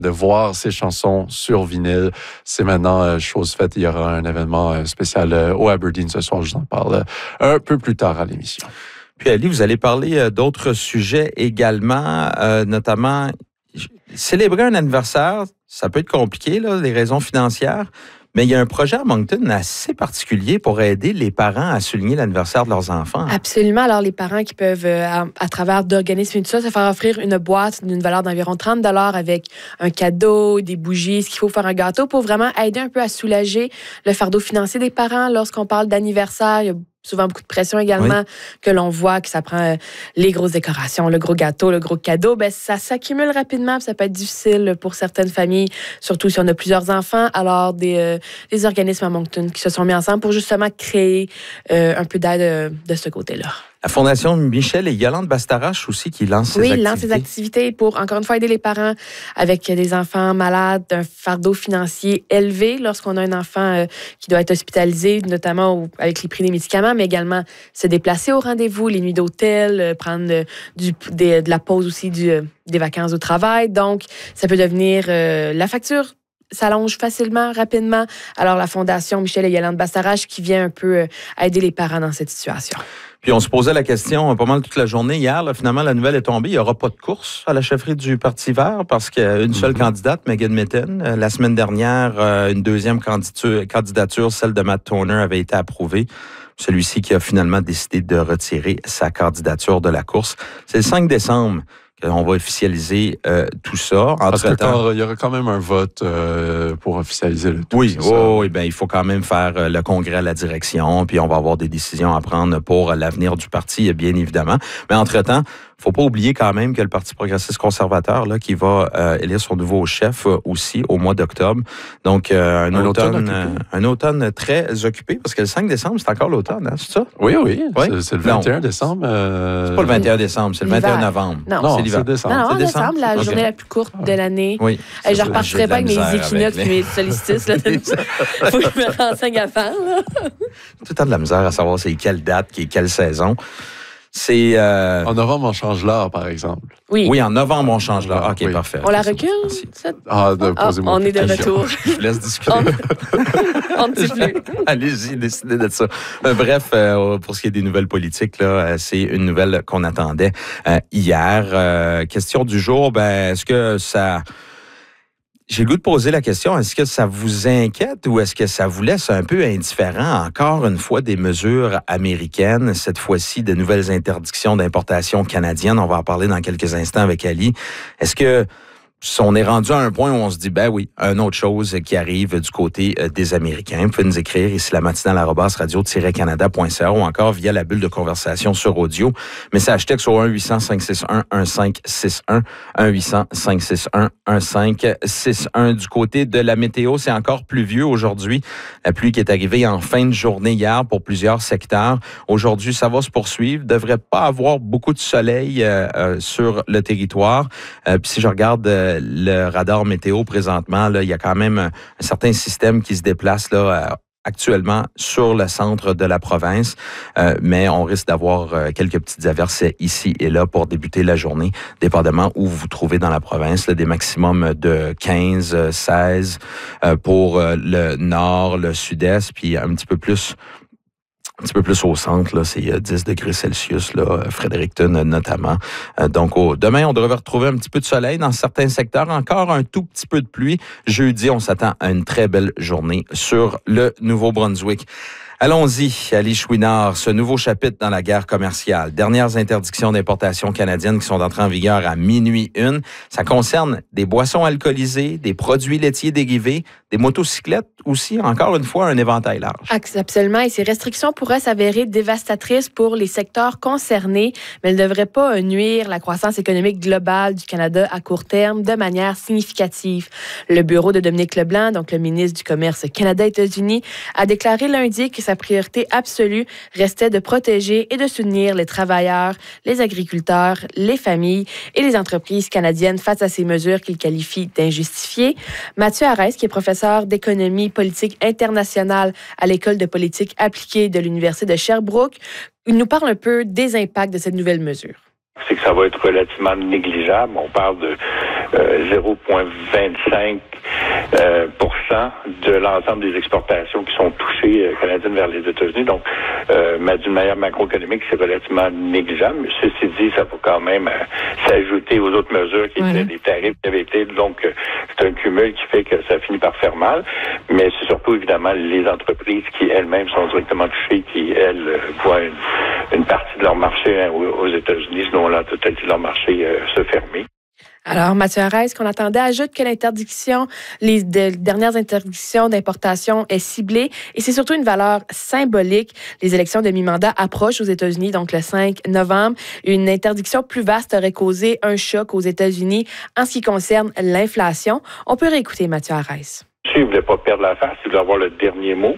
de voir ces chansons sur vinyle. C'est maintenant chose faite. Il y aura un événement spécial au Aberdeen ce soir. Je vous en parle un peu plus tard à l'émission. Puis Ali, vous allez parler d'autres sujets également, notamment célébrer un anniversaire. Ça peut être compliqué, là, des raisons financières. Mais il y a un projet à Moncton assez particulier pour aider les parents à souligner l'anniversaire de leurs enfants. Absolument. Alors, les parents qui peuvent, à travers d'organismes et tout ça, se faire offrir une boîte d'une valeur d'environ 30 $ avec un cadeau, des bougies, ce qu'il faut faire un gâteau pour vraiment aider un peu à soulager le fardeau financier des parents lorsqu'on parle d'anniversaire. Il y a souvent beaucoup de pression également, que l'on voit que ça prend les grosses décorations, le gros gâteau, le gros cadeau. Ben, ça s'accumule rapidement, puis ça peut être difficile pour certaines familles, surtout si on a plusieurs enfants. Alors, des organismes à Moncton qui se sont mis ensemble pour justement créer un peu d'aide de ce côté-là. La Fondation Michel et Yolande Bastarache aussi qui lance ses activités. Oui, lance ses activités pour, encore une fois, aider les parents avec des enfants malades, d'un fardeau financier élevé lorsqu'on a un enfant qui doit être hospitalisé, notamment avec les prix des médicaments, mais également se déplacer au rendez-vous, les nuits d'hôtel, prendre de la pause aussi des vacances au travail. Donc, ça peut devenir la facture s'allonge facilement, rapidement. Alors, la Fondation Michel et Yolande Bastarache qui vient un peu aider les parents dans cette situation. Puis on se posait la question pas mal toute la journée hier. Là, finalement, la nouvelle est tombée. Il n'y aura pas de course à la chefferie du Parti vert parce qu'il y a une seule candidate, Megan Mitton. La semaine dernière, une deuxième candidature, celle de Matt Toner, avait été approuvée. Celui-ci qui a finalement décidé de retirer sa candidature de la course. C'est le 5 décembre. On va officialiser tout ça. Entre-temps, il y aura quand même un vote pour officialiser le tout. Oui, ben, il faut quand même faire le congrès à la direction, puis on va avoir des décisions à prendre pour l'avenir du parti, bien évidemment. Mais entre-temps, il ne faut pas oublier quand même que le Parti progressiste conservateur, là, qui va élire son nouveau chef aussi au mois d'octobre. Donc, un automne très occupé, parce que le 5 décembre, c'est encore l'automne, hein, c'est ça? Oui. C'est le 21 décembre. C'est pas le 21 décembre, c'est le 21 novembre. Non, c'est l'hiver. Décembre. Non, décembre, la journée la plus courte de l'année. Oui. Je ne repartirai pas avec mes équinoxes et mes solstices. Il faut que je me renseigne à faire. Tout le temps de la misère à savoir c'est quelle date, quelle saison. C'est En novembre, on change l'heure, par exemple. Oui, en novembre, on change l'heure. OK, parfait. On la recule? Posez-moi on est de retour. Je vous laisse discuter. On ne dit plus. Allez-y, décidez de ça. Bref, pour ce qui est des nouvelles politiques, là, c'est une nouvelle qu'on attendait hier. Question du jour, est-ce que ça... J'ai le goût de poser la question, est-ce que ça vous inquiète ou est-ce que ça vous laisse un peu indifférent, encore une fois, des mesures américaines, cette fois-ci de nouvelles interdictions d'importation canadienne? On va en parler dans quelques instants avec Ali. Est-ce que on est rendu à un point où on se dit, oui, une autre chose qui arrive du côté des Américains. Vous pouvez nous écrire ici la matinale @radio-canada.ca ou encore via la bulle de conversation sur audio. Message texte au 1-800-561-1561, 1-800-561-1561. Du côté de la météo, c'est encore pluvieux aujourd'hui. La pluie qui est arrivée en fin de journée hier pour plusieurs secteurs. Aujourd'hui, ça va se poursuivre. Devrait pas avoir beaucoup de soleil sur le territoire. Puis si je regarde le radar météo présentement, là, il y a quand même un certain système qui se déplace là, actuellement sur le centre de la province, mais on risque d'avoir quelques petites averses ici et là pour débuter la journée, dépendamment où vous vous trouvez dans la province, là, des maximums de 15, 16 pour le nord, le sud-est, puis un petit peu plus au centre, là, c'est 10 degrés Celsius, là, Fredericton notamment. Donc, demain, on devrait retrouver un petit peu de soleil dans certains secteurs, encore un tout petit peu de pluie. Jeudi, on s'attend à une très belle journée sur le Nouveau-Brunswick. Allons-y, Ali Chouinard, ce nouveau chapitre dans la guerre commerciale. Dernières interdictions d'importation canadiennes qui sont entrées en vigueur à minuit 1. Ça concerne des boissons alcoolisées, des produits laitiers dérivés, des motocyclettes aussi, encore une fois, un éventail large. Absolument, et ces restrictions pourraient s'avérer dévastatrices pour les secteurs concernés, mais elles ne devraient pas nuire à la croissance économique globale du Canada à court terme de manière significative. Le bureau de Dominique Leblanc, donc le ministre du Commerce Canada-États-Unis, a déclaré lundi que sa priorité absolue restait de protéger et de soutenir les travailleurs, les agriculteurs, les familles et les entreprises canadiennes face à ces mesures qu'il qualifie d'injustifiées. Mathieu Arès, qui est professeur d'économie politique internationale à l'École de politique appliquée de l'Université de Sherbrooke, il nous parle un peu des impacts de cette nouvelle mesure. C'est que ça va être relativement négligeable. On parle de 0,25% de l'ensemble des exportations qui sont touchées canadiennes vers les États-Unis. Donc, d'une manière macroéconomique, c'est relativement négligeable. Mais ceci dit, ça va quand même s'ajouter aux autres mesures qui étaient des tarifs qui avaient été. Donc, c'est un cumul qui fait que ça finit par faire mal. Mais c'est surtout, évidemment, les entreprises qui elles-mêmes sont directement touchées, qui, elles, voient une partie de leur marché aux États-Unis, sinon la totalité de leur marché se fermer. Alors, Mathieu Arès, qu'on attendait, ajoute que les dernières interdictions d'importation est ciblée et c'est surtout une valeur symbolique. Les élections de mi-mandat approchent aux États-Unis, donc le 5 novembre. Une interdiction plus vaste aurait causé un choc aux États-Unis en ce qui concerne l'inflation. On peut réécouter Mathieu Arès. Il ne voulait pas perdre la face, il voulait avoir le dernier mot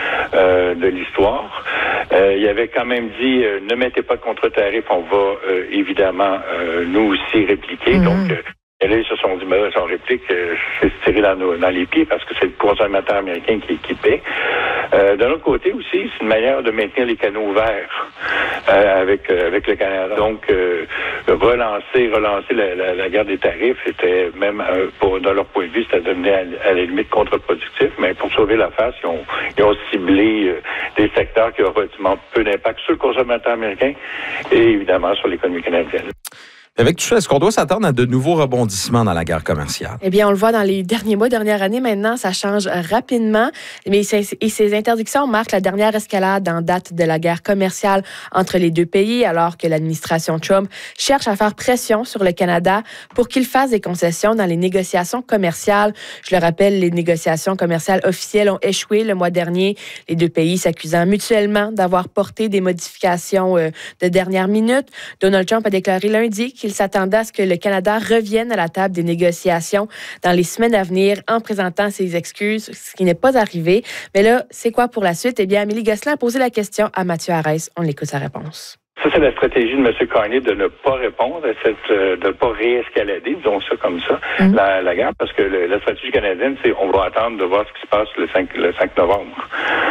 de l'histoire. Il avait quand même dit ne mettez pas de contre-tarif, on va évidemment nous aussi répliquer. Donc, là, ils se sont dit, mais là, son réplique, c'est se tirer dans les pieds parce que c'est le consommateur américain qui paie. D'un autre côté aussi, c'est une manière de maintenir les canaux ouverts avec le Canada. Donc, relancer la guerre des tarifs, c'était même, dans leur point de vue, c'était devenu à la limite contre-productif. Mais pour sauver la face, ils ont ciblé des secteurs qui ont relativement peu d'impact sur le consommateur américain et évidemment sur l'économie canadienne. Avec tout ça, est-ce qu'on doit s'attendre à de nouveaux rebondissements dans la guerre commerciale? Eh bien, on le voit dans les derniers mois, dernières années. Maintenant, ça change rapidement. Mais ces interdictions marquent la dernière escalade en date de la guerre commerciale entre les deux pays, alors que l'administration Trump cherche à faire pression sur le Canada pour qu'il fasse des concessions dans les négociations commerciales. Je le rappelle, les négociations commerciales officielles ont échoué le mois dernier. Les deux pays s'accusant mutuellement d'avoir porté des modifications de dernière minute. Donald Trump a déclaré lundi qu'il s'attendait à ce que le Canada revienne à la table des négociations dans les semaines à venir en présentant ses excuses, ce qui n'est pas arrivé. Mais là, c'est quoi pour la suite? Eh bien, Amélie Gosselin a posé la question à Mathieu Arès. On écoute sa réponse. Ça, c'est la stratégie de M. Carney de ne pas répondre à de ne pas réescalader, disons ça comme ça, la guerre, parce que la stratégie canadienne, c'est on va attendre de voir ce qui se passe le 5 novembre.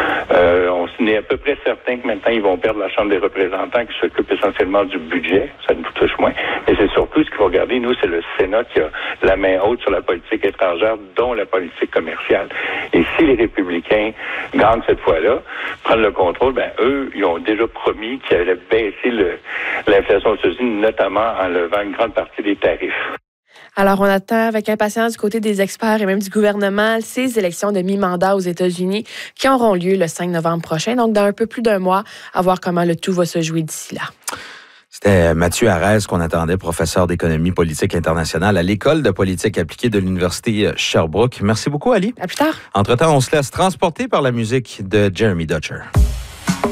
On est à peu près certain que maintenant, ils vont perdre la Chambre des représentants qui s'occupe essentiellement du budget. Ça nous touche moins. Et c'est surtout ce qu'il faut regarder, nous, c'est le Sénat qui a la main haute sur la politique étrangère, dont la politique commerciale. Et si les républicains gagnent cette fois-là, prennent le contrôle, ben eux, ils ont déjà promis qu'ils allaient baisser l'inflation aux États-Unis, notamment en levant une grande partie des tarifs. Alors, on attend avec impatience du côté des experts et même du gouvernement ces élections de mi-mandat aux États-Unis qui auront lieu le 5 novembre prochain, donc dans un peu plus d'un mois, à voir comment le tout va se jouer d'ici là. C'était Mathieu Arès qu'on attendait, professeur d'économie politique internationale à l'École de politique appliquée de l'Université Sherbrooke. Merci beaucoup, Ali. À plus tard. Entre-temps, on se laisse transporter par la musique de Jeremy Dutcher.